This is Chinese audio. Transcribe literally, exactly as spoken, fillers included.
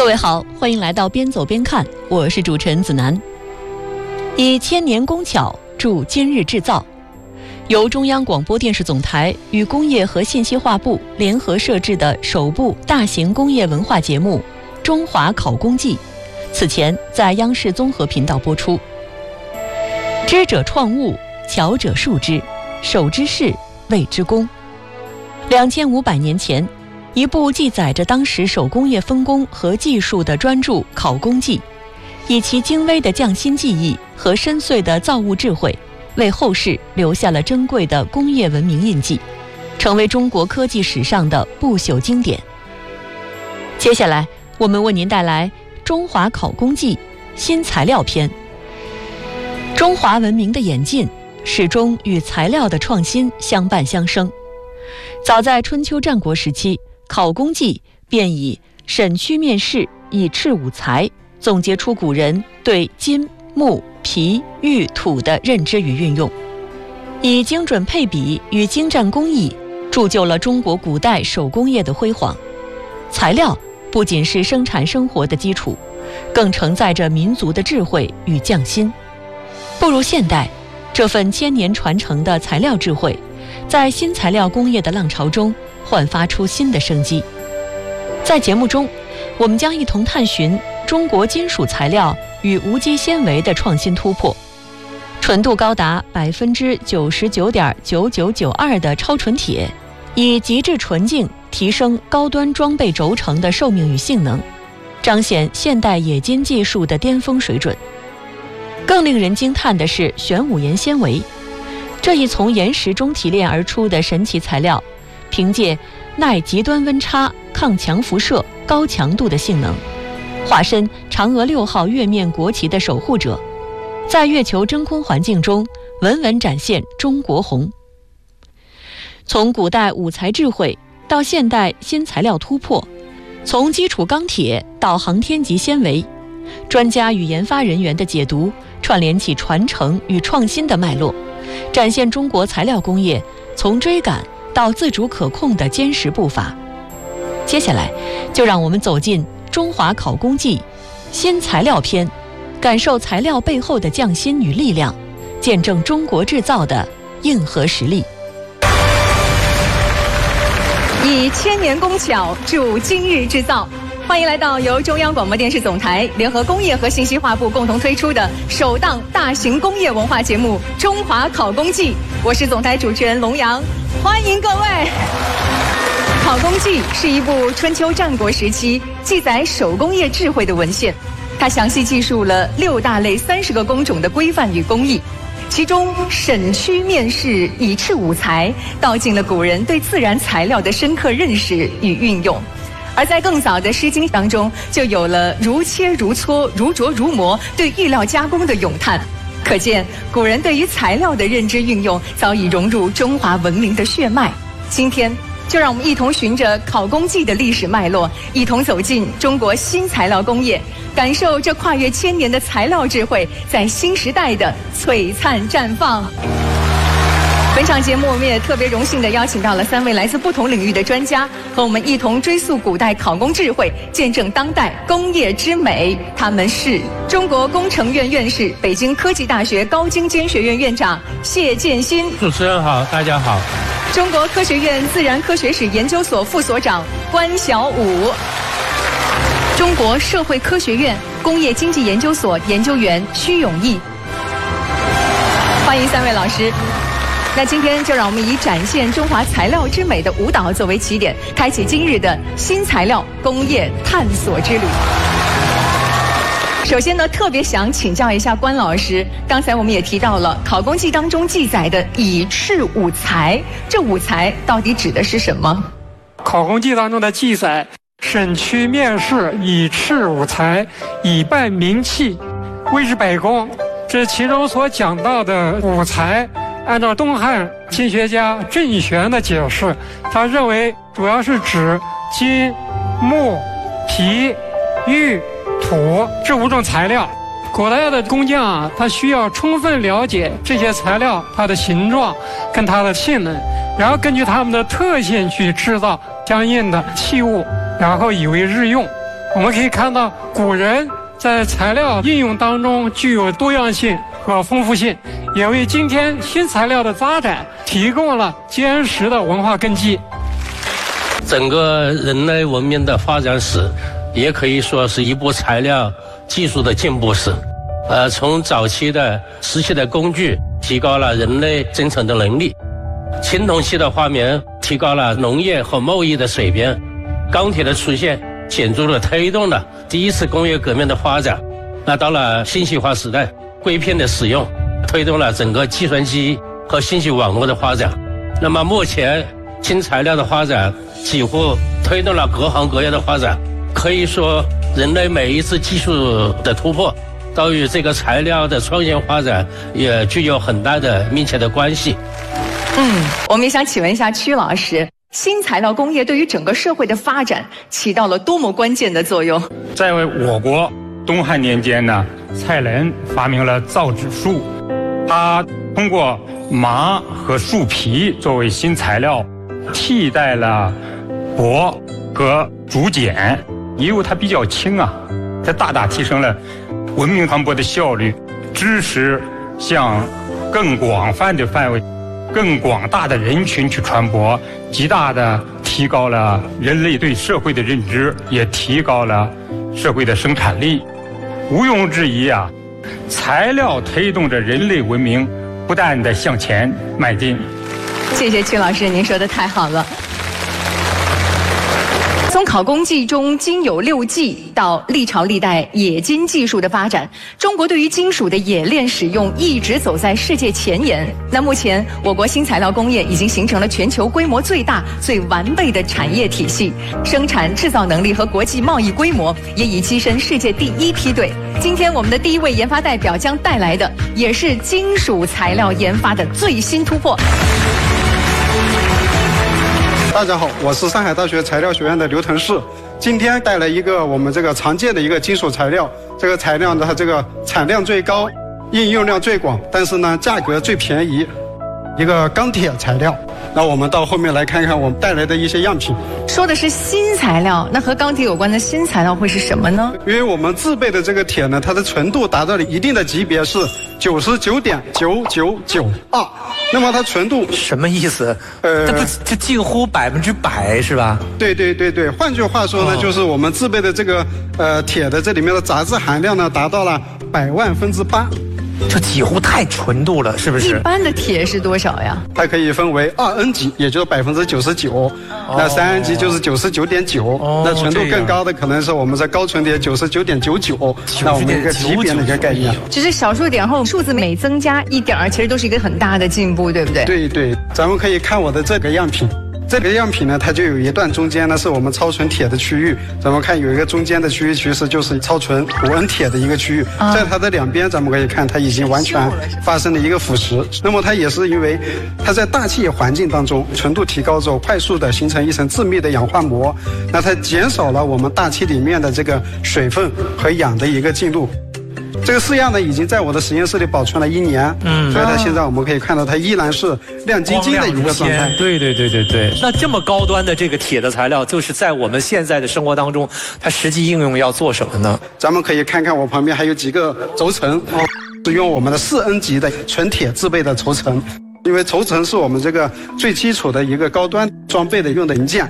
各位好，欢迎来到边走边看，我是主持人子楠。以千年工巧铸今日制造，由中央广播电视总台与工业和信息化部联合设置的首部大型工业文化节目《中华考工记》，此前在央视综合频道播出。知者创物，巧者术之，手之事，谓之工。两千五百年前，一部记载着当时手工业分工和技术的专著《考工记》，以其精微的匠心技艺和深邃的造物智慧，为后世留下了珍贵的工业文明印记，成为中国科技史上的不朽经典。接下来，我们为您带来《中华考工记》新材料篇。中华文明的演进始终与材料的创新相伴相生。早在春秋战国时期，考工记便以审曲面试，以斥五材，总结出古人对金、木、皮、玉、土的认知与运用，以精准配比与精湛工艺，铸就了中国古代手工业的辉煌。材料不仅是生产生活的基础，更承载着民族的智慧与匠心。步入现代，这份千年传承的材料智慧，在新材料工业的浪潮中焕发出新的生机。在节目中，我们将一同探寻中国金属材料与无机纤维的创新突破。纯度高达百分之九十九点九九九二的超纯铁，以极致纯净提升高端装备轴承的寿命与性能，彰显现代冶金技术的巅峰水准。更令人惊叹的是玄武岩纤维，这一从岩石中提炼而出的神奇材料，凭借耐极端温差、抗强辐射、高强度的性能，化身嫦娥六号月面国旗的守护者，在月球真空环境中稳稳展现中国红。从古代五材智慧到现代新材料突破，从基础钢铁到航天级纤维，专家与研发人员的解读串联起传承与创新的脉络，展现中国材料工业从追赶到自主可控的坚实步伐。接下来，就让我们走进《中华考工记》新材料篇，感受材料背后的匠心与力量，见证中国制造的硬核实力。 以千年工巧铸今日制造，欢迎来到由中央广播电视总台联合工业和信息化部共同推出的首档大型工业文化节目《中华考工记》，我是总台主持人龙阳，欢迎各位。《考工记》是一部春秋战国时期记载手工业智慧的文献，它详细记述了六大类三十个工种的规范与工艺，其中审曲面试，以斥五材，道尽了古人对自然材料的深刻认识与运用。而在更早的《诗经》当中，就有了如切如磋、如琢如磨对玉料加工的咏叹。可见古人对于材料的认知运用早已融入中华文明的血脉。今天就让我们一同循着考工记的历史脉络，一同走进中国新材料工业，感受这跨越千年的材料智慧在新时代的璀璨绽放。本场节目我们也特别荣幸地邀请到了三位来自不同领域的专家，和我们一同追溯古代考工智慧，见证当代工业之美。他们是中国工程院院士、北京科技大学高精尖学院院长谢建新。 主持人好，大家好。 中国科学院自然科学史研究所副所长关晓武。中国社会科学院工业经济研究所研究员屈永义。欢迎三位老师。那今天就让我们以展现中华材料之美的舞蹈作为起点，开启今日的新材料工业探索之旅。首先呢，特别想请教一下关老师，刚才我们也提到了《考工记》当中记载的以斥五材，这五材到底指的是什么？ 《考工记》当中的记载，审曲面试，以斥五材，以拜名器，谓之百工。这其中所讲到的五材，按照东汉经学家郑玄的解释，他认为主要是指金、木、皮、玉、土这五种材料。古代的工匠啊，他需要充分了解这些材料它的形状跟它的性能，然后根据它们的特性去制造相应的器物，然后以为日用。 我们可以看到，古人在材料应用当中具有多样性和丰富性，也为今天新材料的发展提供了坚实的文化根基。 整个人类文明的发展史，也可以说是一部材料技术的进步史。呃，从早期的石器的工具，提高了人类生产的能力；青铜器的发明，提高了农业和贸易的水平；钢铁的出现，显著地推动了第一次工业革命的发展。那到了信息化时代，硅片的使用，推动了整个计算机和信息网络的发展。那么目前新材料的发展，几乎推动了各行各业的发展。可以说，人类每一次技术的突破，都与这个材料的创新发展也具有很大的密切的关系。 嗯，我们也想请问一下曲老师，新材料工业对于整个社会的发展起到了多么关键的作用？ 在我国东汉年间呢，蔡伦发明了造纸术，他通过麻和树皮作为新材料，替代了帛和竹简，因为它比较轻啊，它大大提升了文明传播的效率，知识向更广泛的范围、更广大的人群去传播，极大的提高了人类对社会的认知，也提高了社会的生产力。毋庸置疑啊，材料推动着人类文明不断的向前迈进。 谢谢曲老师，您说的太好了。从考工技中金有六技到历朝历代冶金技术的发展，中国对于金属的冶炼使用一直走在世界前沿。那目前我国新材料工业已经形成了全球规模最大、最完备的产业体系，生产制造能力和国际贸易规模也已跻身世界第一梯队。今天我们的第一位研发代表将带来的也是金属材料研发的最新突破。 大家好，我是上海大学材料学院的刘腾世，今天带来一个我们这个常见的一个金属材料，这个材料呢，它这个产量最高，应用量最广，但是呢价格最便宜，一个钢铁材料。那我们到后面来看看我们带来的一些样品。 说的是新材料，那和钢铁有关的新材料会是什么呢？ 因为我们制备的这个铁呢，它的纯度达到了一定的级别，是九十九点九九九二。那么它纯度什么意思？ 呃， 这不就近乎百分之百是吧？ 对对对对，换句话说呢，哦、就是我们制备的这个呃铁的这里面的杂质含量呢，达到了百万分之八。 这几乎太纯度了，是不是？ 一般的铁是多少呀？ 它可以分为二 N 级，也就是百分之九十九；那三 N 级就是九十九点九。那纯度更高的可能是我们在高纯铁九十九点九九。那我们一个级别的一个概念。 只是小数点后数字每增加一点儿，其实都是一个很大的进步，对不对？ 对对，咱们可以看我的这个样品。这个样品呢，它就有一段中间呢是我们超纯铁的区域，咱们看有一个中间的区域，其实就是超纯五 N 铁的一个区域，啊、在它的两边咱们可以看它已经完全发生了一个腐蚀。那么它也是因为它在大气环境当中纯度提高之后，快速的形成一层致密的氧化膜，那它减少了我们大气里面的这个水分和氧的一个进入。这个试样呢，已经在我的实验室里保存了一年，嗯，所以它现在我们可以看到，它依然是亮晶晶的一个状态。 对对对对对。那这么高端的这个铁的材料，就是在我们现在的生活当中，它实际应用要做什么呢？ 咱们可以看看我旁边还有几个轴承，哦，是用我们的四 N 级的纯铁制备的轴承。因为轴承是我们这个最基础的一个高端装备的用的零件，